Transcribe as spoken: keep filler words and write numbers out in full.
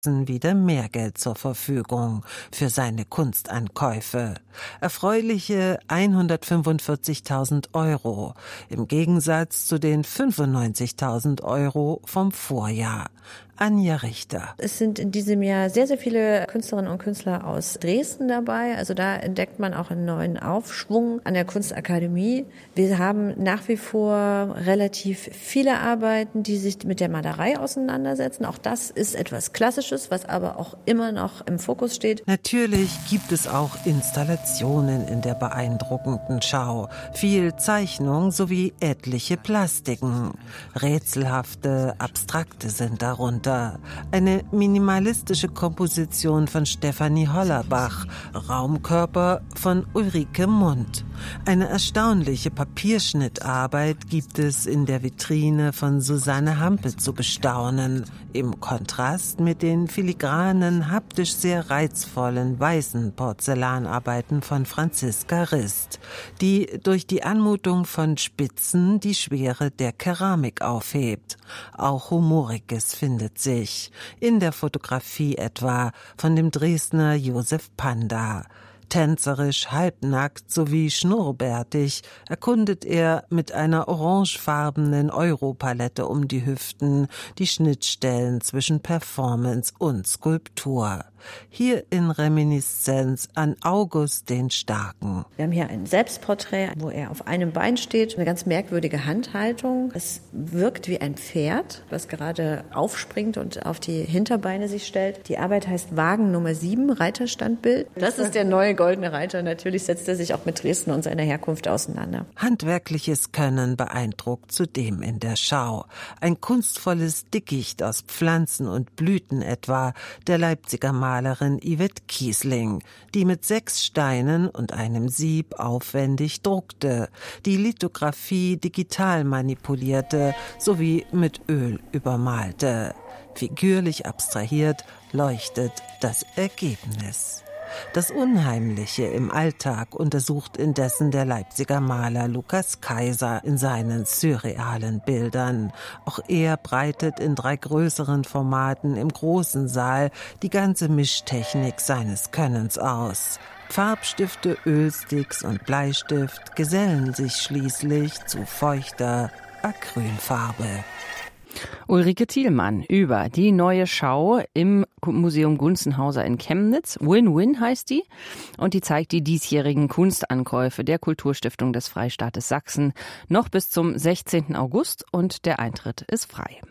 wieder mehr Geld zur Verfügung für seine Kunstankäufe. Erfreuliche hundertfünfundvierzigtausend Euro im Gegensatz zu den fünfundneunzigtausend Euro vom Vorjahr. Anja Richter. Es sind in diesem Jahr sehr, sehr viele Künstlerinnen und Künstler aus Dresden dabei. Also da entdeckt man auch einen neuen Aufschwung an der Kunstakademie. Wir haben nach wie vor relativ viele Arbeiten, die sich mit der Malerei auseinandersetzen. Auch das ist etwas Klassisches, was aber auch immer noch im Fokus steht. Natürlich gibt es auch Installationen in der beeindruckenden Schau. Viel Zeichnung sowie etliche Plastiken. Rätselhafte, abstrakte sind darunter. Eine minimalistische Komposition von Stefanie Hollerbach, Raumkörper von Ulrike Mund. Eine erstaunliche Papierschnittarbeit gibt es in der Vitrine von Susanne Hampe zu bestaunen, im Kontrast mit den filigranen, haptisch sehr reizvollen weißen Porzellanarbeiten von Franziska Rist, die durch die Anmutung von Spitzen die Schwere der Keramik aufhebt. Auch Humoriges findet sich, in der Fotografie etwa von dem Dresdner Josef Panda. Tänzerisch, halbnackt sowie schnurrbärtig erkundet er mit einer orangefarbenen Europalette um die Hüften die Schnittstellen zwischen Performance und Skulptur. Hier in Reminiszenz an August den Starken. Wir haben hier ein Selbstporträt, wo er auf einem Bein steht, eine ganz merkwürdige Handhaltung. Es wirkt wie ein Pferd, das gerade aufspringt und auf die Hinterbeine sich stellt. Die Arbeit heißt Wagen Nummer sieben, Reiterstandbild. Das ist der neue goldene Reiter. Natürlich setzt er sich auch mit Dresden und seiner Herkunft auseinander. Handwerkliches Können beeindruckt zudem in der Schau. Ein kunstvolles Dickicht aus Pflanzen und Blüten etwa der Leipziger Malerin Yvette Kiesling, die mit sechs Steinen und einem Sieb aufwendig druckte, die Lithografie digital manipulierte sowie mit Öl übermalte. Figürlich abstrahiert leuchtet das Ergebnis. Das Unheimliche im Alltag untersucht indessen der Leipziger Maler Lukas Kaiser in seinen surrealen Bildern. Auch er breitet in drei größeren Formaten im großen Saal die ganze Mischtechnik seines Könnens aus. Farbstifte, Ölsticks und Bleistift gesellen sich schließlich zu feuchter Acrylfarbe. Ulrike Thielmann über die neue Schau im Museum Gunzenhauser in Chemnitz. Win-Win heißt die und die zeigt die diesjährigen Kunstankäufe der Kulturstiftung des Freistaates Sachsen noch bis zum sechzehnten August und der Eintritt ist frei.